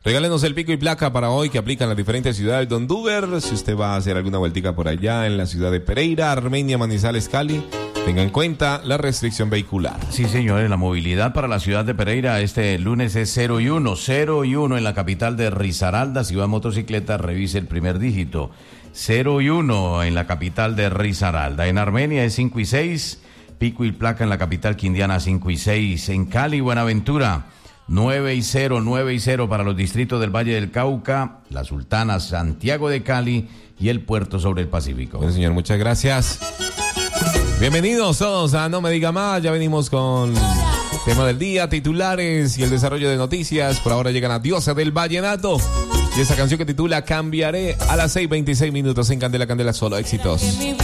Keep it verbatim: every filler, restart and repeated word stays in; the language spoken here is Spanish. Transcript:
Regálenos el pico y placa para hoy que aplican las diferentes ciudades de Honduras. Si usted va a hacer alguna vueltica por allá en la ciudad de Pereira, Armenia, Manizales, Cali, tenga en cuenta la restricción vehicular. Sí, señores, la movilidad para la ciudad de Pereira este lunes es cero y uno, cero y uno en la capital de Risaralda. Si va en motocicleta, revise el primer dígito. cero y uno en la capital de Risaralda. En Armenia es cinco y seis, pico y placa en la capital quindiana cinco y seis. En Cali, Buenaventura, nueve y cero, nueve y cero para los distritos del Valle del Cauca, La Sultana, Santiago de Cali y el Puerto sobre el Pacífico. Bueno, señor, muchas gracias. Bienvenidos todos a No Me Diga Más. Ya venimos con tema del día, titulares y el desarrollo de noticias. Por ahora llegan a Diosa del Vallenato y esa canción que titula Cambiaré a las seis veintiséis minutos en Candela Candela, solo éxitos.